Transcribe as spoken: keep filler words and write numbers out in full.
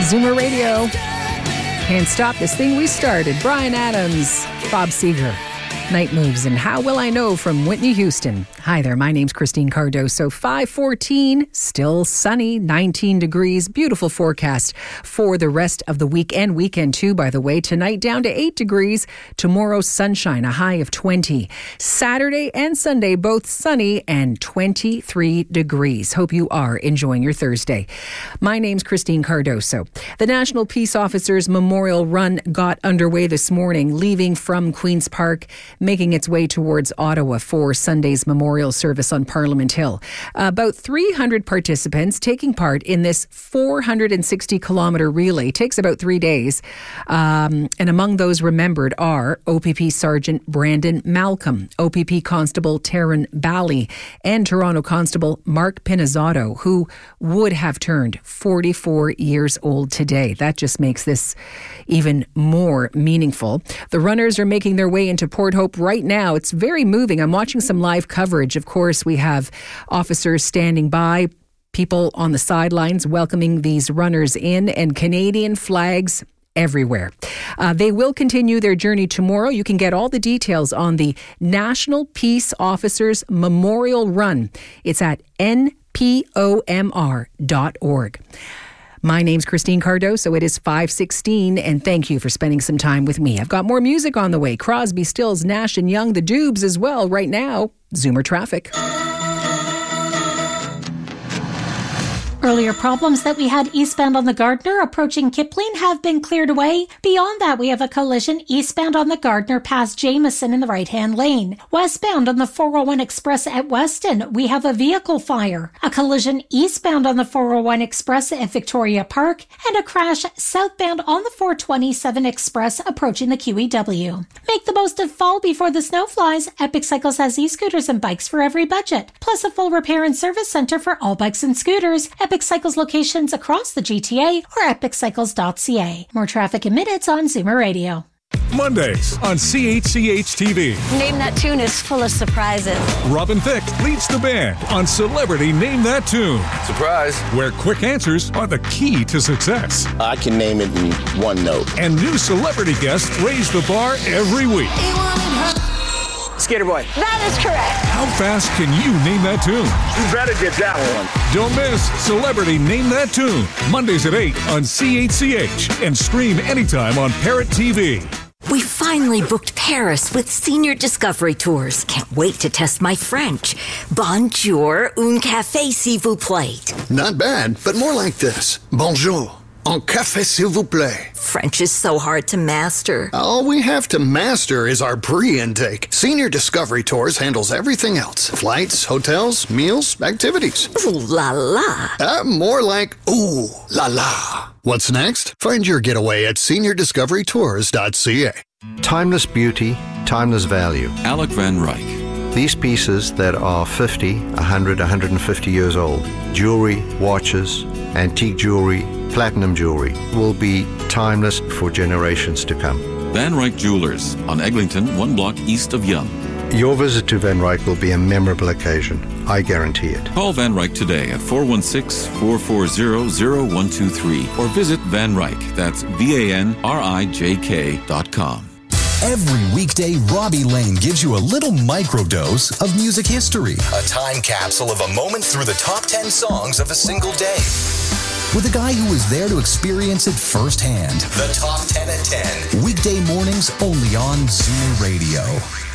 Zoomer Radio. Can't stop this thing we started. Bryan Adams, Bob Seger. Night Moves and How Will I Know from Whitney Houston. Hi there, my name's Christine Cardoso. five fourteen, still sunny, nineteen degrees. Beautiful forecast for the rest of the week and weekend too, by the way. Tonight down to eight degrees. Tomorrow sunshine, a high of twenty. Saturday and Sunday both sunny and twenty-three degrees. Hope you are enjoying your Thursday. My name's Christine Cardoso. The National Peace Officers Memorial Run got underway this morning, leaving from Queen's Park, making its way towards Ottawa for Sunday's memorial service on Parliament Hill. About three hundred participants taking part in this four hundred sixty kilometre relay. It takes about three days. Um, and among those remembered are O P P Sergeant Brandon Malcolm, O P P Constable Taryn Bally, and Toronto Constable Mark Pinizzato, who would have turned forty-four years old today. That just makes this even more meaningful. The runners are making their way into Port Hope right now. It's very moving. I'm watching some live coverage. Of course, we have officers standing by, people on the sidelines welcoming these runners in, and Canadian flags everywhere. Uh, they will continue their journey tomorrow. You can get all the details on the National Peace Officers Memorial Run. It's at N P O M R dot org. My name's Christine Cardoso. It is five sixteen, and thank you for spending some time with me. I've got more music on the way. Crosby, Stills, Nash and Young, the Dubes as well. Right now, Zoomer Traffic. Earlier problems that we had eastbound on the Gardiner approaching Kipling have been cleared away. Beyond that, we have a collision eastbound on the Gardiner past Jameson in the right-hand lane. Westbound on the four oh one Express at Weston, we have a vehicle fire. A collision eastbound on the four oh one Express at Victoria Park, and a crash southbound on the four twenty-seven Express approaching the Q E W. Make the most of fall before the snow flies. Epic Cycles has e-scooters and bikes for every budget, plus a full repair and service center for all bikes and scooters. Epic Cycles locations across the G T A or epic cycles dot c a. More traffic in minutes on Zoomer Radio. Mondays on C H C H T V. Name That Tune is full of surprises. Robin Thicke leads the band on Celebrity Name That Tune. Surprise. Where quick answers are the key to success. I can name it in one note. And new celebrity guests raise the bar every week. Skater Boy. That is correct. How fast can you name that tune? You better get that one. Don't miss Celebrity Name That Tune. Mondays at eight on C H C H and stream anytime on Parrot T V. We finally booked Paris with Senior Discovery Tours. Can't wait to test my French. Bonjour, un café s'il vous plaît. Not bad, but more like this. Bonjour, un café s'il vous plaît. French is so hard to master. All we have to master is our pre-intake. Senior Discovery Tours handles everything else. Flights, hotels, meals, activities. Ooh la la. Uh, more like ooh la la. What's next? Find your getaway at senior discovery tours dot c a. Timeless beauty, timeless value. Alec Van Ryk. These pieces that are fifty, one hundred, one hundred fifty years old, jewelry, watches, antique jewelry, platinum jewelry, will be timeless for generations to come. Van Ryk Jewelers on Eglinton, one block east of Yonge. Your visit to Van Ryk will be a memorable occasion. I guarantee it. Call Van Ryk today at four one six, four four zero, zero one two three or visit Van Ryk. That's V A N R I J K dot com. Every weekday, Robbie Lane gives you a little microdose of music history. A time capsule of a moment through the top ten songs of a single day. With a guy who was there to experience it firsthand. The Top ten at ten. Weekday mornings only on Zoomer Radio.